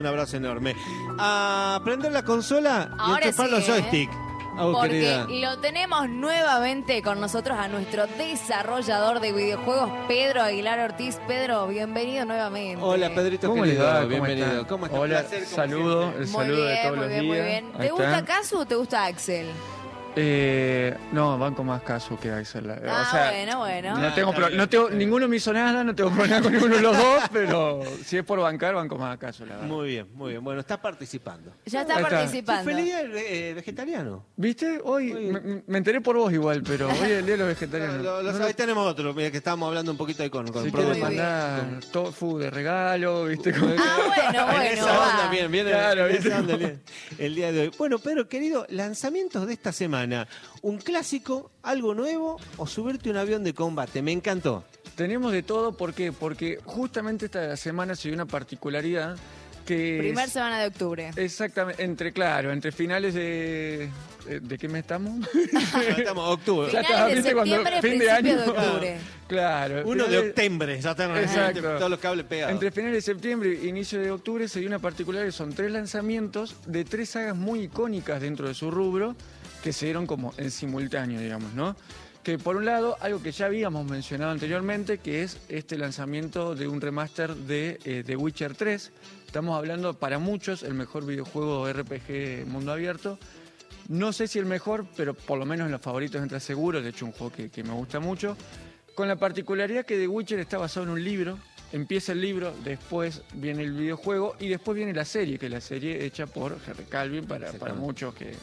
Un abrazo enorme. A prender la consola y Ahora enchufar sí, los joysticks. Porque Querida. lo tenemos nuevamente con nosotros a nuestro desarrollador de videojuegos, Pedro Aguilar Ortiz. Pedro, bienvenido nuevamente. Hola, Pedrito, ¿Cómo querido. les va? Bienvenido. ¿Cómo estás? Hola, Placer, como saludo, siempre. el Muy saludo de bien, todos muy los bien, días. muy bien. Ahí ¿Te gusta está. Casu o te gusta Axel? No, banco más caso que Axel. Bueno. No tengo ninguno me hizo nada, no tengo problema con ninguno de los dos, pero si es por bancar, banco más a caso, la verdad. Muy bien, muy bien. Bueno, estás participando. Ya está Ahí está. participando. Feliz día del vegetariano. ¿Viste? Hoy me enteré por vos igual, pero hoy es el día de los vegetarianos. Ahí tenemos otro, mira, que estábamos hablando un poquito ahí con Si Prodo. quieres Muy bien. mandar tofu de regalo, ¿viste? Bueno, En esa va. onda, bien, Claro, en esa ¿viste? onda, bien, el día de hoy. Bueno, Pedro, querido, lanzamientos de esta semana. Un clásico, algo nuevo o subirte a un avión de combate. Me encantó. Tenemos de todo, ¿por qué? Porque justamente esta semana se dio una particularidad que Primer semana de octubre. exactamente, entre finales de qué mes estamos? Estamos octubre. Finales está, de ¿viste? Cuando septiembre, fin de principio año. de octubre. Claro. 1 de finales- octubre, ya están Exacto. todos los cables pegados. Entre finales de septiembre e inicio de octubre se dio una particular que son 3 lanzamientos de 3 sagas muy icónicas dentro de su rubro que se dieron como en simultáneo, digamos, ¿no? Que por un lado, algo que ya habíamos mencionado anteriormente, que es este lanzamiento de un remaster de The Witcher 3. Estamos hablando, para muchos, el mejor videojuego RPG mundo abierto. No sé si el mejor, pero por lo menos en los favoritos entra seguro. De hecho, un juego que me gusta mucho. Con la particularidad que The Witcher está basado en un libro. Empieza el libro, después viene el videojuego y después viene la serie, que es la serie hecha por Henry Calvin para muchos que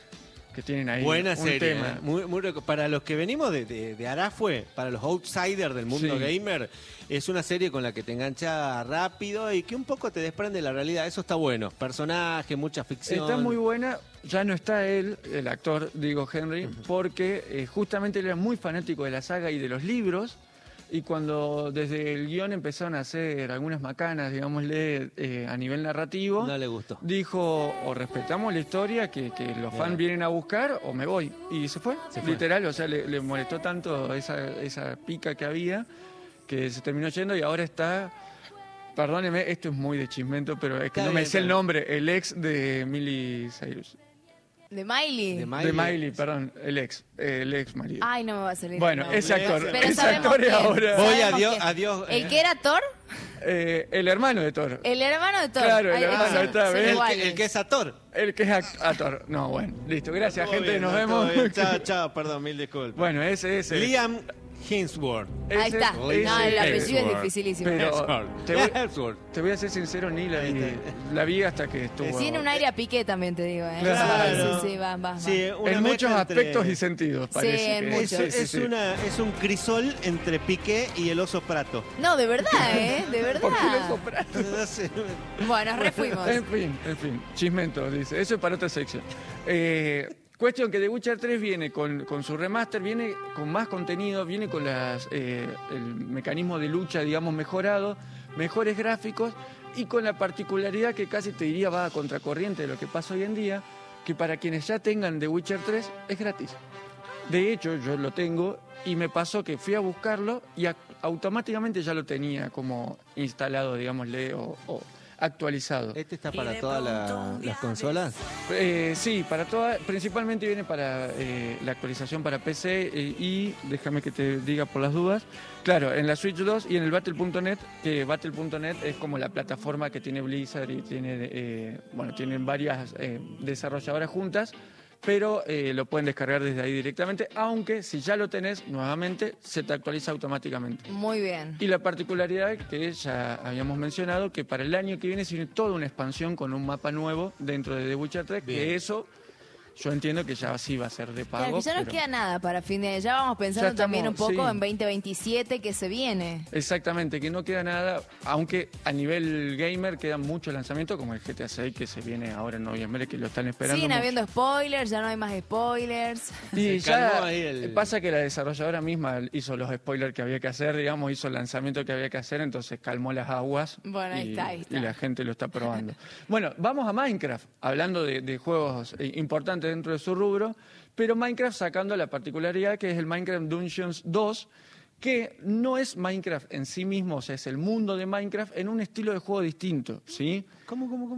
tienen ahí Buena un serie, tema. para los que venimos de Arafue, para los outsiders del mundo Sí. gamer, es una serie con la que te engancha rápido y que un poco te desprende de la realidad. Eso está bueno. Personaje, mucha ficción. Está muy buena, ya no está él, el actor, digo Henry, porque justamente él era muy fanático de la saga y de los libros. Y cuando desde el guión empezaron a hacer algunas macanas, digámosle, a nivel narrativo, No le gustó. dijo, o respetamos la historia que los fans vienen a buscar, o me voy. Y se fue, literal, o sea, le molestó tanto esa pica que había, que se terminó yendo y ahora está... Perdóneme, esto es muy de chismento, pero es que Está no me bien, sé el está bien. nombre, el ex de Miley Cyrus. ¿De Miley? De De Miley, perdón, el ex marido. Ay, no me va a salir. Bueno, el nombre. ese actor, Pero ese sabemos actor es quién. ahora Voy, Sabemos adiós, quién. adiós. ¿El que era Thor? el hermano de Thor. El hermano de Thor. Claro, el Ay, hermano, son- está son bien. iguales. El que es actor. El que es actor. No, bueno, listo, gracias, Todo gente, bien, nos todo vemos. bien. Chao, chao, perdón, mil disculpas. Bueno, ese. Liam Hemsworth. Ahí está. No, el apellido es Hemsworth. dificilísimo. Pero Hemsworth. te voy a ser sincero, ni la vi hasta que estuvo. Tiene un aire a Piqué también, te digo. ¿eh? Claro. Sí, va. Sí, una En muchos mezcla aspectos entre- y sentidos, Sí, parece. en que- muchos. Es sí. es un crisol entre Piqué y el oso Prato. No, de verdad, ¿eh? De verdad. ¿Por qué lo sopraste? No sé. Bueno, nos refuimos. En fin, chismento, dice. Eso es para otra sección. Cuestión que The Witcher 3 viene con su remaster, viene con más contenido, viene con el mecanismo de lucha, digamos, mejorado, mejores gráficos y con la particularidad que casi te diría va a contracorriente de lo que pasa hoy en día, que para quienes ya tengan The Witcher 3 es gratis. De hecho, yo lo tengo y me pasó que fui a buscarlo y automáticamente ya lo tenía como instalado, digámosle, o actualizado. ¿Este está para todas las consolas? Sí, para todas, principalmente viene para la actualización para PC y déjame que te diga por las dudas. Claro, en la Switch 2 y en el Battle.net, que Battle.net es como la plataforma que tiene Blizzard y tienen varias desarrolladoras juntas, pero lo pueden descargar desde ahí directamente, aunque si ya lo tenés, nuevamente se te actualiza automáticamente. Muy bien. Y la particularidad que ya habíamos mencionado, que para el año que viene se viene toda una expansión con un mapa nuevo dentro de The Witcher 3, Bien. que eso yo entiendo que ya sí va a ser de pago. Claro, que ya nos pero- queda nada para fin de año. Ya vamos pensando Ya estamos, también un poco sí. en 2027 que se viene. Exactamente, que no queda nada, aunque a nivel gamer quedan muchos lanzamientos, como el GTA 6 que se viene ahora en noviembre, que lo están esperando. Siguen mucho. habiendo spoilers, ya no hay más spoilers. Y Se calmó ya ahí el- pasa que la desarrolladora misma hizo los spoilers que había que hacer, digamos, hizo el lanzamiento que había que hacer, entonces calmó las aguas. Bueno, ahí está. Y la gente lo está probando. Bueno, vamos a Minecraft, hablando de juegos importantes dentro de su rubro, pero Minecraft sacando la particularidad que es el Minecraft Dungeons 2, que no es Minecraft en sí mismo, o sea, es el mundo de Minecraft en un estilo de juego distinto, ¿sí? ¿Cómo?